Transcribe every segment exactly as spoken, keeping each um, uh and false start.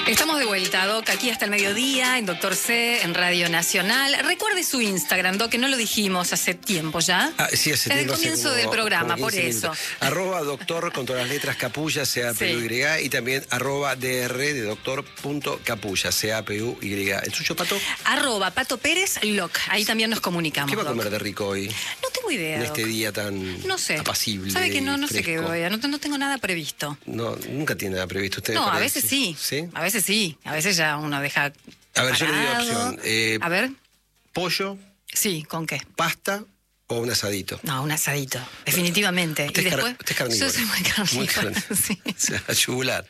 Estamos de vuelta, Doc, aquí hasta el mediodía, en Doctor C, en Radio Nacional. Recuerde su Instagram, Doc, que no lo dijimos hace tiempo ya. Ah, sí, hace Desde tiempo. el comienzo como, del programa, por eso. Minutos. Arroba doctor con todas las letras Capulla, C A P U Y, sí. Y también arroba dr de doctor punto capulla, C A P U Y. ¿El suyo, Pato? Arroba Pato Pérez Loc. Ahí también nos comunicamos. ¿Qué va a Doc. comer de rico hoy? No tengo idea, En Doc. este día tan no sé. apacible. ¿Sabe que no? No sé qué fresco. voy a. No, no tengo nada previsto. No, nunca tiene nada previsto usted. No, a parece. veces sí. ¿Sí? A veces sí. A veces ya uno deja. A ver, yo le doy parado. opción. Eh, a ver. Pollo, Sí, ¿con qué? pasta o un asadito. No, un asadito, definitivamente. Usted y es, después, car usted es carnívoro. yo soy muy carnívora. Muy carnívoro. Sí. O sea, yugular.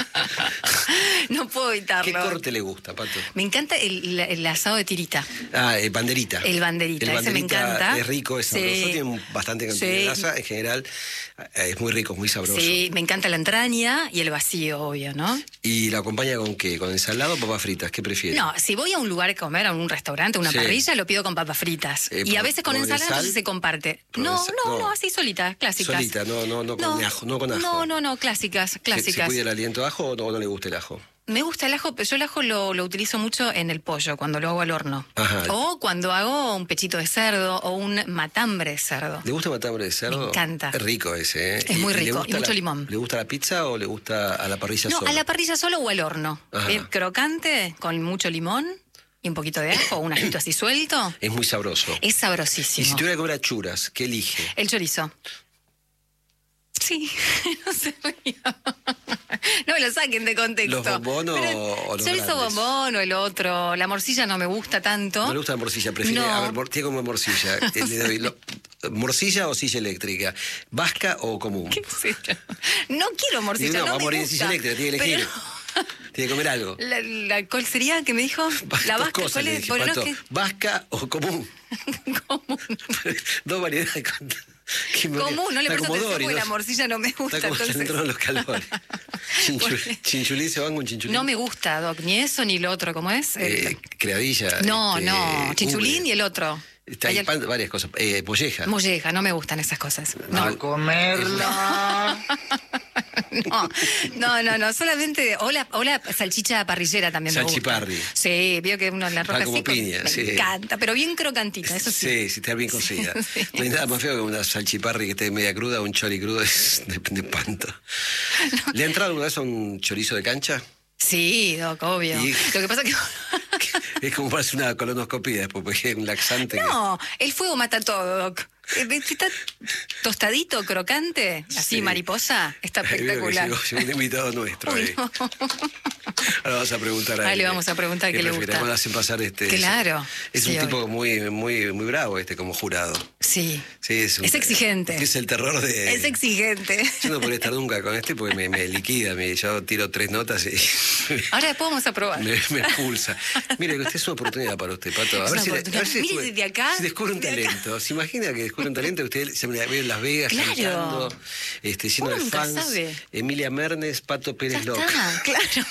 No puedo evitarlo. ¿Qué corte le gusta, Pato? Me encanta el, el asado de tirita. Ah, eh, banderita. El banderita, el ese me banderita encanta. Es rico, es sabroso, Sí. tiene bastante cantidad Sí. de grasa. En general, eh, es muy rico, es muy sabroso. Sí, me encanta la entraña y el vacío, obvio, ¿no? ¿Y la acompaña con qué? ¿Con ensalada o papas fritas? ¿Qué prefiere? No, si voy a un lugar a comer, a un restaurante, a una Sí. parrilla, lo pido con papas fritas. Eh, y a veces con ensalada, ¿provenzal? entonces se comparte. No, ¿Provenzal? no, no, No. así solita, clásicas. Solita, no, no, no con ajo, no con ajo. No, no, no, clásicas, ¿Se, se clásicas. cuida el aliento de ajo o no, o no le gusta el ajo? Me gusta el ajo, pero yo el ajo lo, lo utilizo mucho en el pollo, cuando lo hago al horno. Ajá. O cuando hago un pechito de cerdo o un matambre de cerdo. ¿Le gusta matambre de cerdo? Me encanta. Es rico ese, ¿eh? Es muy ¿Y- y le rico, gusta y mucho la- limón. ¿Le gusta la pizza o le gusta a la parrilla No, sola? a la parrilla solo o al horno. Ajá. Bien crocante, con mucho limón y un poquito de ajo, un ajito así suelto. Es muy sabroso. Es Y sabrosísimo. si tuviera que comer achuras, ¿qué elige? El chorizo. Sí, no se ría. No me lo saquen de contexto. ¿Los bombón o- Pero o los chorizo grandes? bombón o el otro. La morcilla no me gusta tanto. No le gusta la morcilla, prefiere. No. A ver, mor- tiene como morcilla. Eh, le doy lo- ¿Morcilla o silla eléctrica? ¿Vasca o común? ¿Qué sé yo? No quiero Y morcilla, no, no, va a me morir en gusta. silla eléctrica, tiene que elegir. Pero- Tiene que comer algo. La, la, ¿Cuál sería que me dijo? La Dos vasca, cosas ¿cuál le es? dije, Bueno, no, Pato. que- ¿Vasca o común? común. Dos variedades. Con... que me- Común, no le está presto como atención Dory, porque ¿no? la morcilla no me gusta. Está como entonces... entraron los calores. Chinchu... Porque- Chinchulín, se van con chinchulín. No me gusta, Doc, ni eso ni lo otro, ¿cómo es? El- Eh, creadilla. no, este, no, chinchulín ubre. y el otro. Está Hay ahí el- pan- varias cosas. Eh, molleja. Molleja, no me gustan esas cosas. No. A comerla. No, no, no, no, solamente. O la, o la salchicha parrillera también me gusta. Salchiparri. Sí, veo que uno la roja Ah, como así. con- piña, me sí. encanta, pero bien crocantita, eso sí. Sí, sí, está bien cocida. Sí. No hay nada más feo que una salchiparri que esté media cruda, un chori crudo, es de, de espanto. ¿Le ha entrado alguna vez a un chorizo de cancha? Sí, Doc, obvio. Y- Lo que pasa que. Es como para hacer una colonoscopía después, porque es un laxante. que- No, el fuego mata todo, Doc. Eh, ¿ves que está tostadito, crocante, así Sí. mariposa, está Ahí veo que espectacular. llegó, llegó un invitado nuestro. Uy, ahí. no. Ahora vamos a preguntar a Ahí él. le vamos a preguntar qué le prefiere. gusta. Vamos a hacer pasar este. Claro, Es sí, un obvio. tipo muy, muy, muy bravo este como jurado. Sí. Sí, es, un- Es exigente. Es el terror de. Es exigente. Yo no podría estar nunca con este porque me, me liquida. Me, yo tiro tres notas y Ahora después vamos a probar. me, me expulsa. Mire, usted es una oportunidad para usted, Pato. A Es ver una si, le- a oportunidad. ver si Mire, descubre- desde acá, si descubre un de acá. talento. ¿Se imagina que descubre un talento? Usted se me ve en Las Vegas Claro. cantando, este, lleno Uno de nunca fans. sabe. Emilia Mernes, Pato Ya Pérez Loc. está, claro.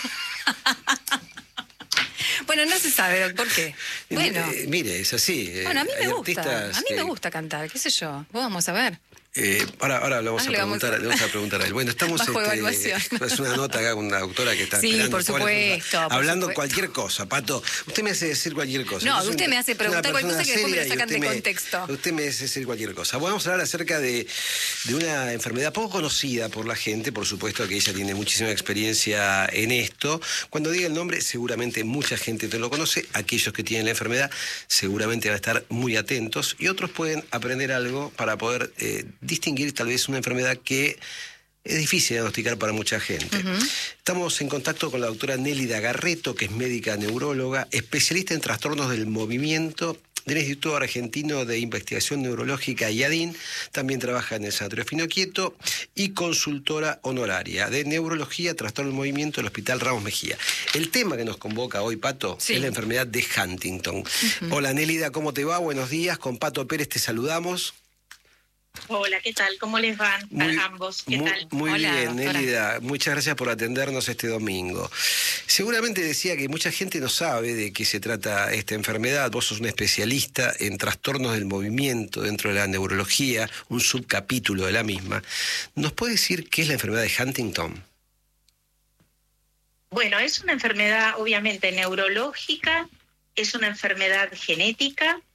Bueno, no se sabe, Doc, ¿por qué? Bueno, Eh, mire, es así. eh, bueno, a mí hay me gusta. artistas A mí que- me gusta cantar, qué sé yo. Vos vamos a ver. Eh, ahora, ahora le vamos, Ah, a le vamos preguntar, a- le vamos a preguntar a él. Bueno, estamos Bajo este, evaluación. es una nota acá con una doctora que está Sí, esperando por todas las supuesto, cosas. por Hablando supuesto. cualquier cosa, Pato. Usted me hace decir cualquier cosa. No, Yo soy usted un- me hace soy una preguntar cualquier persona cosa que después me lo seria y sacan de usted me- contexto. Usted me hace decir cualquier cosa. Bueno, vamos a hablar acerca de, de una enfermedad poco conocida por la gente. Por supuesto que ella tiene muchísima experiencia en esto. Cuando diga el nombre, seguramente mucha gente te lo conoce. Aquellos que tienen la enfermedad seguramente van a estar muy atentos y otros pueden aprender algo para poder eh, distinguir tal vez una enfermedad que es difícil diagnosticar para mucha gente. Uh-huh. Estamos en contacto con la doctora Nélida Garreto, que es médica neuróloga, especialista en trastornos del movimiento del Instituto Argentino de Investigación Neurológica I A D I N. También trabaja en el Sanatorio Finoquieto y consultora honoraria de neurología, trastorno del movimiento del Hospital Ramos Mejía. El tema que nos convoca hoy, Pato, sí. es la enfermedad de Huntington. Uh-huh. Hola Nélida, ¿cómo te va? Buenos días. Con Pato Pérez te saludamos. Hola, ¿qué tal? ¿Cómo les van muy, a ambos? ¿Qué muy, tal? Muy Hola, bien, doctora. Nélida. Muchas gracias por atendernos este domingo. Seguramente decía que mucha gente no sabe de qué se trata esta enfermedad. Vos sos un especialista en trastornos del movimiento dentro de la neurología, un subcapítulo de la misma. ¿Nos puede decir qué es la enfermedad de Huntington? Bueno, es una enfermedad obviamente neurológica, es una enfermedad genética